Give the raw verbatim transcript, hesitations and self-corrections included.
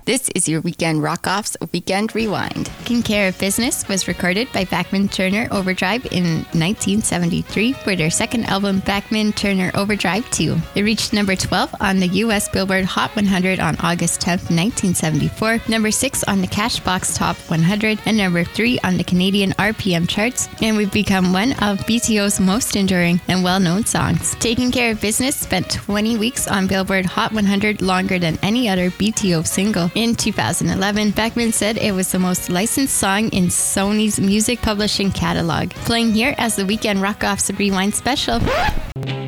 This is your Weekend Rock-Offs Weekend Rewind. Taking Care of Business was recorded by Bachman Turner Overdrive in nineteen seventy-three for their second album, Bachman Turner Overdrive two. It reached number twelve on the U S Billboard Hot one hundred on August tenth, nineteen seventy-four, number six on the Cashbox Top one hundred, and number three on the Canadian R P M charts, and we've become one of B T O's most enduring and well-known songs. Taking Care of Business spent twenty weeks on Billboard Hot one hundred, longer than any other B T O single. In two thousand eleven, Bachman said it was the most licensed song in Sony's music publishing catalog. Playing here as the Weekend Rock-Offs Rewind special.